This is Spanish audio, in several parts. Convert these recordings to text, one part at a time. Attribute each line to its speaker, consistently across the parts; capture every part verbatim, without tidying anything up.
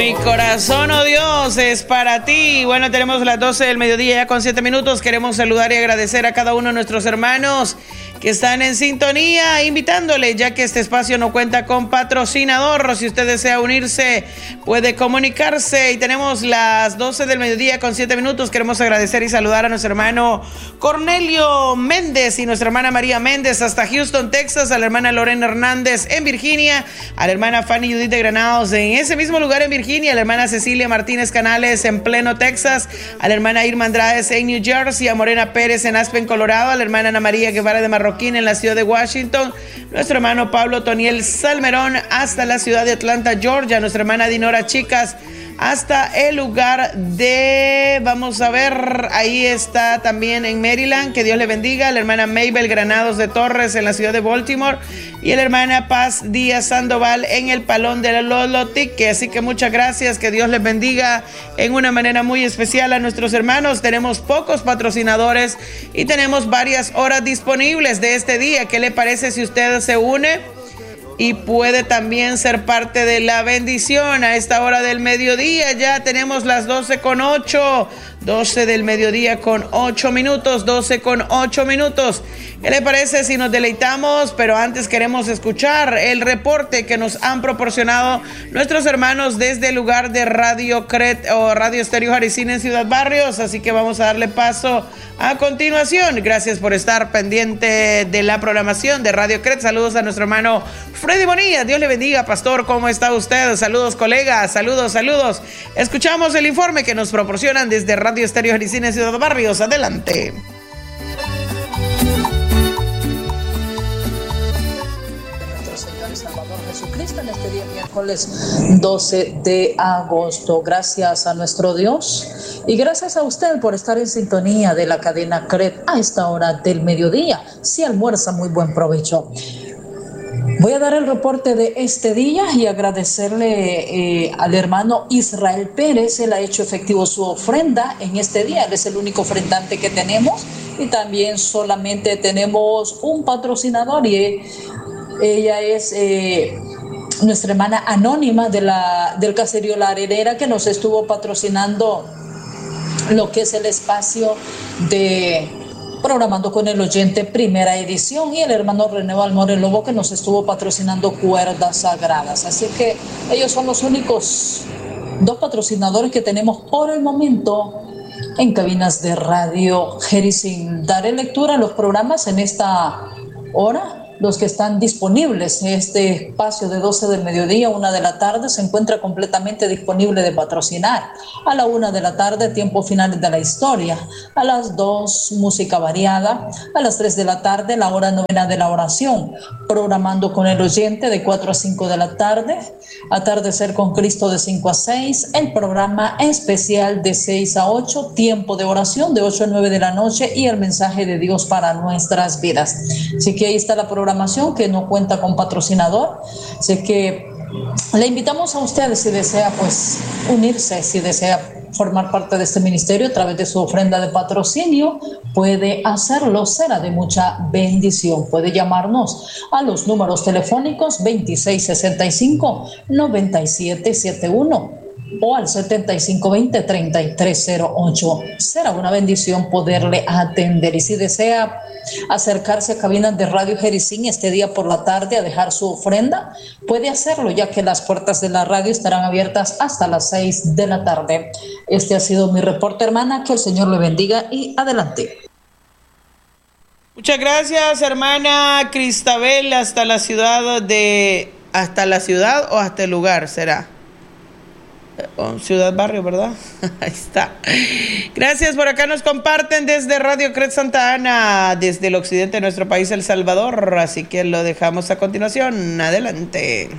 Speaker 1: Mi corazón, oh Dios, es para ti. Bueno, tenemos las doce del mediodía ya con siete minutos. Queremos saludar y agradecer a cada uno de nuestros hermanos que están en sintonía, invitándole, ya que este espacio no cuenta con patrocinador. Si usted desea unirse, puede comunicarse. Y tenemos las doce del mediodía con siete minutos. Queremos agradecer y saludar a nuestro hermano Cornelio Méndez y nuestra hermana María Méndez hasta Houston, Texas, a la hermana Lorena Hernández en Virginia, a la hermana Fanny Judith de Granados en ese mismo lugar en Virginia, a la hermana Cecilia Martínez Canales en Pleno, Texas, a la hermana Irma Andrades en New Jersey, a Morena Pérez en Aspen, Colorado, a la hermana Ana María Guevara de Marroquín en la ciudad de Washington, nuestro hermano Pablo Toniel Salmerón hasta la ciudad de Atlanta, Georgia, nuestra hermana Dinora Chicas hasta el lugar de, vamos a ver, ahí está también en Maryland, que Dios le bendiga, la hermana Mabel Granados de Torres en la ciudad de Baltimore y la hermana Paz Díaz Sandoval en el Palón de la Lolotique. Así que muchas gracias, que Dios les bendiga en una manera muy especial a nuestros hermanos. Tenemos pocos patrocinadores y tenemos varias horas disponibles de este día. ¿Qué le parece si usted se une y puede también ser parte de la bendición a esta hora del mediodía? Ya tenemos las doce con ocho, doce del mediodía con ocho minutos, doce con ocho minutos. ¿Qué le parece si nos deleitamos? Pero antes queremos escuchar el reporte que nos han proporcionado nuestros hermanos desde el lugar de Radio Cret o Radio Estéreo Jalisciense en Ciudad Barrios. Así que vamos a darle paso a continuación. Gracias por estar pendiente de la programación de Radio Cret. Saludos a nuestro hermano Freddy Bonilla. Dios le bendiga, pastor. ¿Cómo está usted? Saludos, colegas. Saludos, saludos. Escuchamos el informe que nos proporcionan desde Radio Estéreo Jalisciense en Ciudad Barrios. Adelante.
Speaker 2: Jesucristo en este día miércoles doce de agosto. Gracias a nuestro Dios y gracias a usted por estar en sintonía de la cadena C R E T a esta hora del mediodía. Si almuerza, muy buen provecho. Voy a dar el reporte de este día y agradecerle eh, al hermano Israel Pérez. Él ha hecho efectivo su ofrenda en este día. Él es el único ofrendante que tenemos y también solamente tenemos un patrocinador y eh, ella es eh, nuestra hermana anónima de la, del caserío La Arenera, que nos estuvo patrocinando lo que es el espacio de Programando con el Oyente primera edición, y el hermano René Valmore Lobo, que nos estuvo patrocinando Cuerdas Sagradas. Así que ellos son los únicos dos patrocinadores que tenemos por el momento en cabinas de Radio Jericín. Daré lectura a los programas en esta hora. Los que están disponibles en este espacio de doce del mediodía, una de la tarde, se encuentra completamente disponible de patrocinar. A la una de la tarde, tiempo final de la historia. A las dos, música variada. A las tres de la tarde, la hora novena de la oración. Programando con el Oyente de cuatro a cinco de la tarde. Atardecer con Cristo de cinco a seis. El programa especial de seis a ocho. Tiempo de oración de ocho a nueve de la noche. Y el mensaje de Dios para nuestras vidas. Así que ahí está la programación que no cuenta con patrocinador. Así que le invitamos a ustedes, si desea pues unirse, si desea formar parte de este ministerio a través de su ofrenda de patrocinio, puede hacerlo, será de mucha bendición. Puede llamarnos a los números telefónicos veintiséis sesenta y cinco, noventa y siete setenta y uno o al setenta y cinco veinte, treinta y tres cero ocho. Será una bendición poderle atender. Y si desea acercarse a cabinas de Radio Jericín este día por la tarde a dejar su ofrenda, puede hacerlo, ya que las puertas de la radio estarán abiertas hasta las seis de la tarde. Este ha sido mi reporte, hermana. Que el Señor le bendiga y adelante.
Speaker 1: Muchas gracias, hermana Cristabel, hasta la ciudad de... ¿Hasta la ciudad o hasta el lugar será? Ciudad Barrio, ¿verdad? Ahí está. Gracias. Por acá nos comparten desde Radio C R E T Santa Ana, desde el occidente de nuestro país, El Salvador. Así que lo dejamos a continuación. Adelante.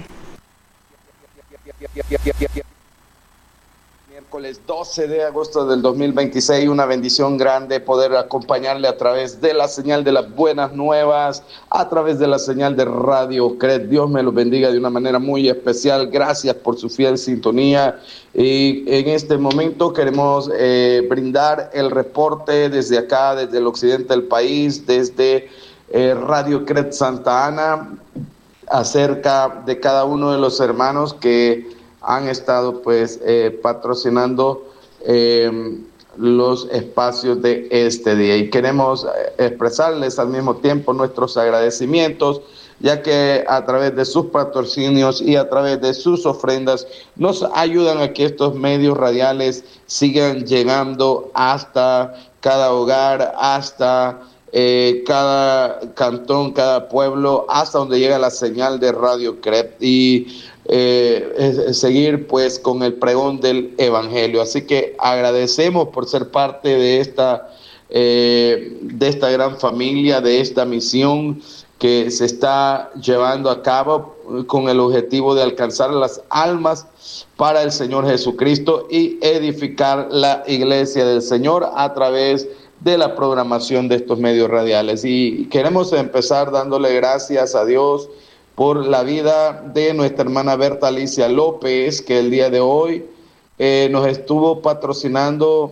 Speaker 3: Miércoles doce de agosto del dos mil veintiséis, una bendición grande poder acompañarle a través de la señal de las buenas nuevas, a través de la señal de Radio C R E T. Dios me los bendiga de una manera muy especial. Gracias por su fiel sintonía. Y en este momento queremos eh, brindar el reporte desde acá, desde el occidente del país, desde eh, Radio C R E T Santa Ana, acerca de cada uno de los hermanos que han estado pues eh, patrocinando eh, los espacios de este día, y queremos expresarles al mismo tiempo nuestros agradecimientos, ya que a través de sus patrocinios y a través de sus ofrendas nos ayudan a que estos medios radiales sigan llegando hasta cada hogar, hasta eh, cada cantón, cada pueblo, hasta donde llega la señal de Radio C R E P, y eh, seguir pues con el pregón del Evangelio. Así que agradecemos por ser parte de esta, eh, de esta gran familia, de esta misión que se está llevando a cabo con el objetivo de alcanzar las almas para el Señor Jesucristo y edificar la iglesia del Señor a través de la programación de estos medios radiales. Y queremos empezar dándole gracias a Dios por la vida de nuestra hermana Berta Alicia López, que el día de hoy eh, nos estuvo patrocinando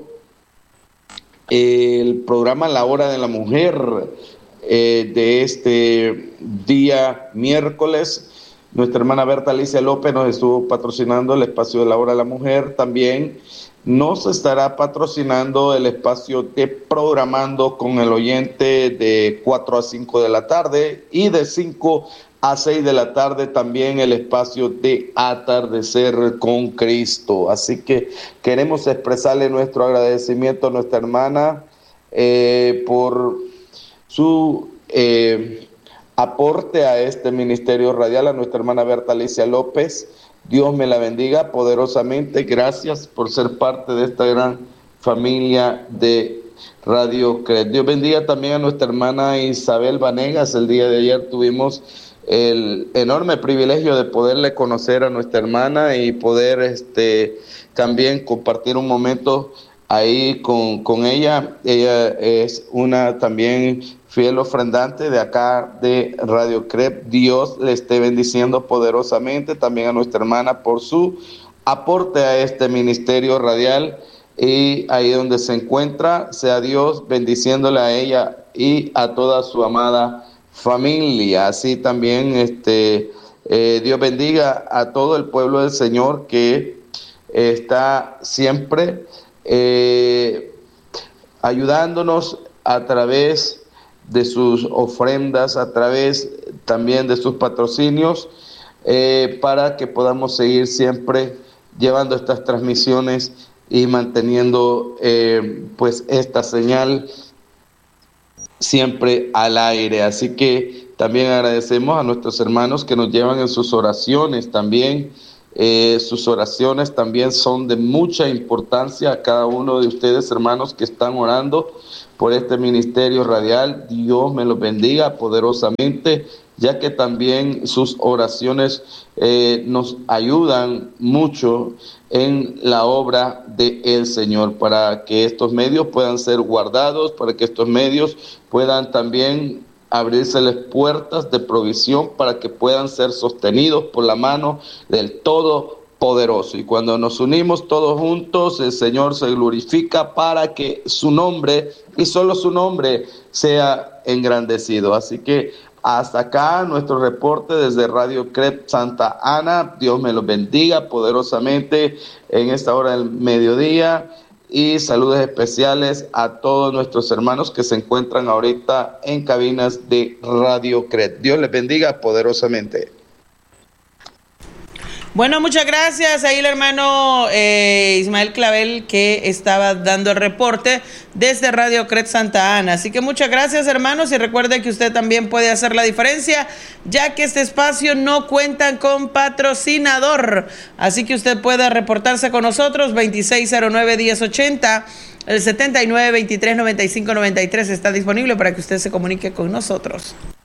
Speaker 3: el programa La Hora de la Mujer eh, de este día miércoles. Nuestra hermana Berta Alicia López nos estuvo patrocinando el espacio de La Hora de la Mujer. También nos estará patrocinando el espacio de Programando con el Oyente de cuatro a cinco de la tarde, y de cinco a seis de la tarde también el espacio de Atardecer con Cristo. Así que queremos expresarle nuestro agradecimiento a nuestra hermana eh, por su eh, aporte a este ministerio radial, a nuestra hermana Berta Alicia López. Dios me la bendiga poderosamente. Gracias por ser parte de esta gran familia de Radio C R E P. Dios bendiga también a nuestra hermana Isabel Vanegas. El día de ayer tuvimos el enorme privilegio de poderle conocer a nuestra hermana y poder este también compartir un momento ahí con, con ella. Ella es una también fiel ofrendante de acá de Radio C R E P. Dios le esté bendiciendo poderosamente también a nuestra hermana por su aporte a este ministerio radial, y ahí donde se encuentra, sea Dios bendiciéndole a ella y a toda su amada familia. Así también este eh, Dios bendiga a todo el pueblo del Señor que eh, está siempre eh, ayudándonos a través de sus ofrendas, a través también de sus patrocinios, eh, para que podamos seguir siempre llevando estas transmisiones y manteniendo eh, pues esta señal siempre al aire. Así que también agradecemos a nuestros hermanos que nos llevan en sus oraciones también. Eh, sus oraciones también son de mucha importancia a cada uno de ustedes, hermanos, que están orando por este ministerio radial. Dios me los bendiga poderosamente, ya que también sus oraciones eh, nos ayudan mucho en la obra del Señor, para que estos medios puedan ser guardados, para que estos medios puedan también abrirseles puertas de provisión, para que puedan ser sostenidos por la mano del Todopoderoso. Y cuando nos unimos todos juntos, el Señor se glorifica para que su nombre, y solo su nombre, sea engrandecido. Así que hasta acá nuestro reporte desde Radio C R E P Santa Ana. Dios me los bendiga poderosamente en esta hora del mediodía, y saludos especiales a todos nuestros hermanos que se encuentran ahorita en cabinas de Radio C R E P. Dios les bendiga poderosamente.
Speaker 1: Bueno, muchas gracias. Ahí el hermano eh, Ismael Clavel, que estaba dando el reporte desde Radio C R E P Santa Ana. Así que muchas gracias, hermanos, y recuerde que usted también puede hacer la diferencia, ya que este espacio no cuenta con patrocinador. Así que usted puede reportarse con nosotros, veintiséis cero nueve, diez ochenta. El setenta y nueve, veintitrés, noventa y cinco, noventa y tres está disponible para que usted se comunique con nosotros.